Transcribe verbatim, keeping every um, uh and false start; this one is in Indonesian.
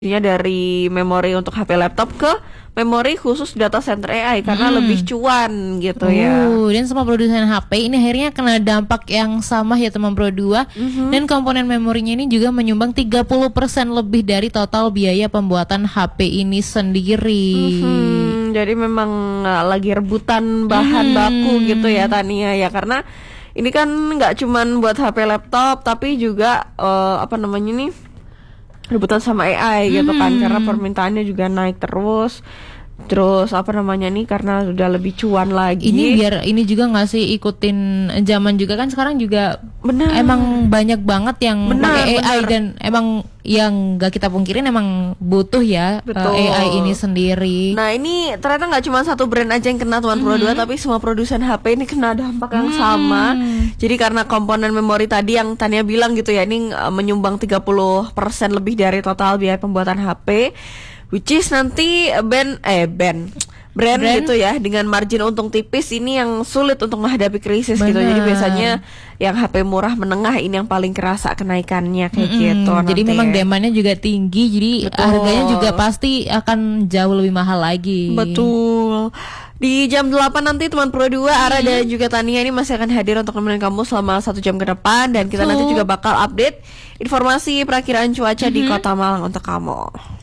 dari memori untuk H P laptop ke memori khusus data center A I karena Hmm. lebih cuan gitu Uh, ya. Dan semua produsen H P ini akhirnya kena dampak yang sama ya teman Pro dua. Mhm. Dan komponen memorinya ini juga menyumbang tiga puluh persen lebih dari total biaya pembuatan H P ini sendiri. Mhm, Jadi memang uh, lagi rebutan bahan Mhm. baku gitu ya Tania ya, karena ini kan nggak cuman buat H P laptop tapi juga uh, apa namanya nih rebutan sama A I gitu kan, Mhm. karena permintaannya juga naik terus. Terus apa namanya nih karena sudah lebih cuan lagi. Ini biar ini juga nggak sih ikutin zaman juga kan sekarang juga Benar. emang banyak banget yang Benar, pakai A I benar. dan emang yang nggak kita pungkirin emang butuh ya Betul. uh, A I ini sendiri. Nah ini ternyata nggak cuma satu brand aja yang kena Tuan Pro dua, tapi semua produsen H P ini kena dampak yang sama. Jadi karena komponen memori tadi yang Tania bilang gitu ya, ini uh, menyumbang tiga puluh persen lebih dari total biaya pembuatan H P, which is nanti band eh band brand, Brand. gitu ya dengan margin untung tipis ini yang sulit untuk menghadapi krisis gitu. Jadi Benar. biasanya yang H P murah menengah ini yang paling kerasa kenaikannya kayak Mm-mm. gitu. Jadi nanti. memang demandnya juga tinggi, jadi Betul. harganya juga pasti akan jauh lebih mahal lagi. Betul. Di jam delapan nanti teman Pro dua, Ara dan juga Tania ini masih akan hadir untuk nemenin kamu selama satu jam ke depan. Dan kita Betul. nanti juga bakal update informasi perakiraan cuaca di Kota Malang untuk kamu.